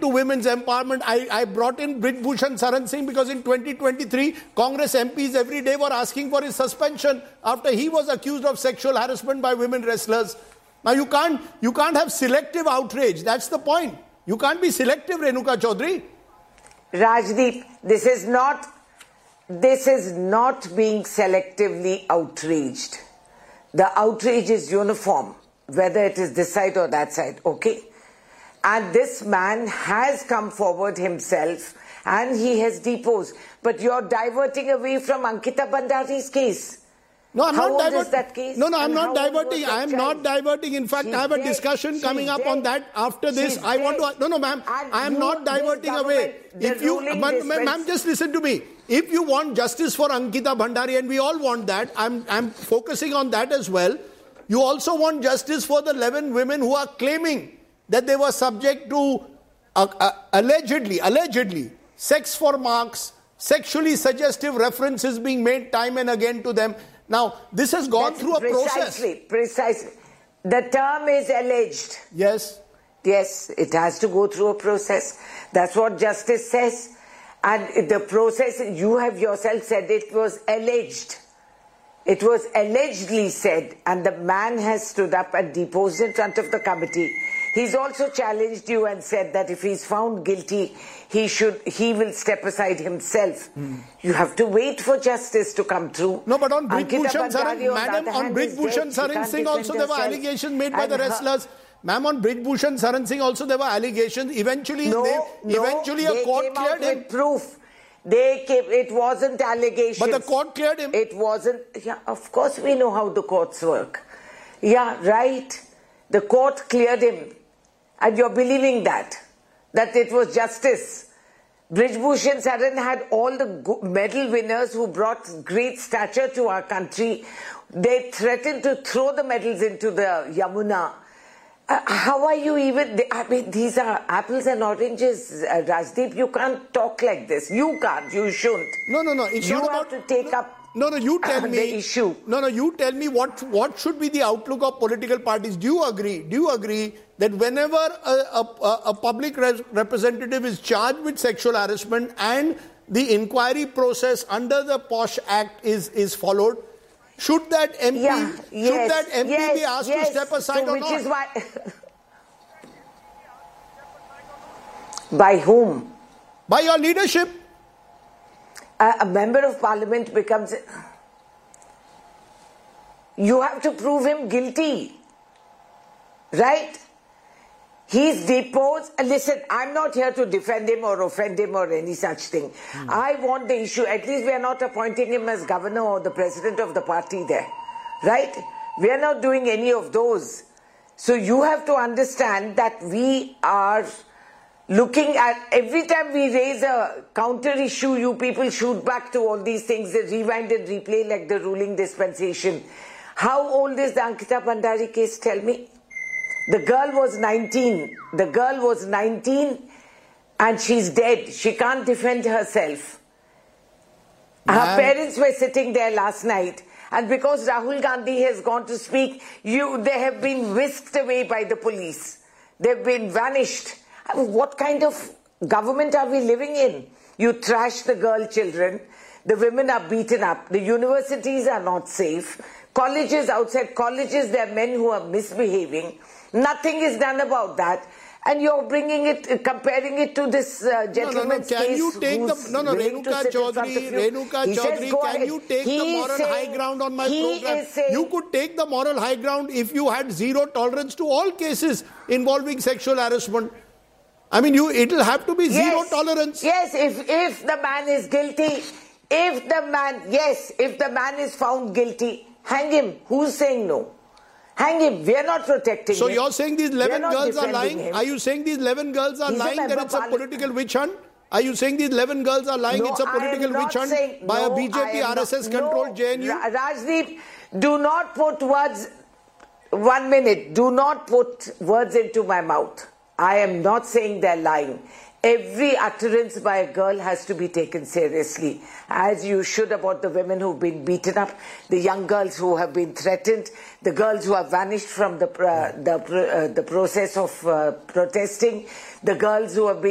to women's empowerment. I brought in Brij Bhushan Saran Singh because in 2023, Congress MPs every day were asking for his suspension after he was accused of sexual harassment by women wrestlers. Now you can't have selective outrage. That's the point. You can't be selective, Renuka Chaudhary. Rajdeep, this is not being selectively outraged. The outrage is uniform, whether it is this side or that side, okay? And this man has come forward himself and he has deposed. But you're diverting away from Ankita Bhandari's case. No, I'm How not old is that case? No, I'm And not how old diverting. was that I am child? not diverting. In fact, I have a discussion coming up on that after this. I want to... No, ma'am. I am not diverting away. If you... Ma'am, just listen to me. If you want justice for Ankita Bhandari, and we all want that, I'm focusing on that as well. You also want justice for the 11 women who are claiming that they were subject to allegedly sex for marks, sexually suggestive references being made time and again to them. Now, this has gone through a process. Precisely. The term is alleged. Yes. Yes, it has to go through a process. That's what justice says. And the process, you have yourself said it was alleged. It was allegedly said, and the man has stood up and deposed in front of the committee. He's also challenged you and said that if he's found guilty, he will step aside himself. You have to wait for justice to come through. No, but on Brij Bhushan Saran Singh also there were allegations made by the wrestlers. Ma'am, on Brij Bhushan Saran Singh also there were allegations. Eventually a court cleared him. With proof. It wasn't allegations. But the court cleared him. It wasn't. Yeah, of course we know how the courts work. Yeah, right. The court cleared him. And you're believing that it was justice. Brij Bhushan Saran had all the medal winners who brought great stature to our country. They threatened to throw the medals into the Yamuna. How are you even... I mean, these are apples and oranges, Rajdeep. You can't talk like this. You can't. You shouldn't. No. It's you not have to take up... No, you tell me the issue. No, you tell me what should be the outlook of political parties. Do you agree that whenever a public representative is charged with sexual harassment and the inquiry process under the POSH Act is followed, should that MP be asked to step aside or not? Which is why... By whom? By your leadership. A member of parliament becomes... You have to prove him guilty. Right? He's deposed. Listen, I'm not here to defend him or offend him or any such thing. I want the issue. At least we are not appointing him as governor or the president of the party there. Right? We are not doing any of those. So you have to understand that we are... looking at every time we raise a counter issue, you people shoot back to all these things, they rewind and replay like the ruling dispensation. How old is the Ankita Bhandari case? Tell me. The girl was 19. The girl was 19 and she's dead. She can't defend herself. Her parents were sitting there last night, and because Rahul Gandhi has gone to speak, they have been whisked away by the police. They've been vanished. I mean, what kind of government are we living in? You trash the girl children, the women are beaten up, the universities are not safe, colleges, outside colleges, there are men who are misbehaving. Nothing is done about that. And you're bringing it, comparing it to this gentleman's case. Can you take Renuka Chaudhary, can you take the moral high ground on my program? You could take the moral high ground if you had zero tolerance to all cases involving sexual harassment. I mean, it'll have to be zero tolerance. Yes, if the man is guilty, if the man is found guilty, hang him. Who's saying no? Hang him. We are not protecting him. So you're saying these 11 girls are lying? Are you saying these 11 girls are lying that it's a political witch hunt? Are you saying these 11 girls are lying it's a political witch hunt by a BJP, RSS-controlled JNU? Rajdeep, do not put words... 1 minute. Do not put words into my mouth. I am not saying they're lying. Every utterance by a girl has to be taken seriously, as you should about the women who've been beaten up, the young girls who have been threatened, the girls who have vanished from the process of protesting, the girls who have been